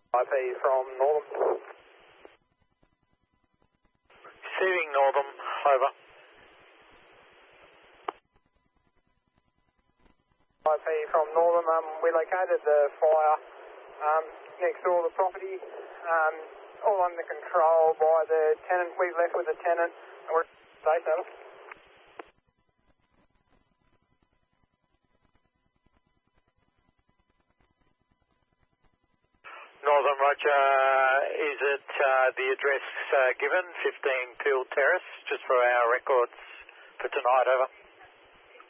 IP from Northam. Receiving Northam, over. IP from Northam. We located the fire next door to the property, all under control by the tenant. We've left with the tenant and we're safe, over. Northern, roger. Is it the address given, 15 Peel Terrace, just for our records for tonight, over?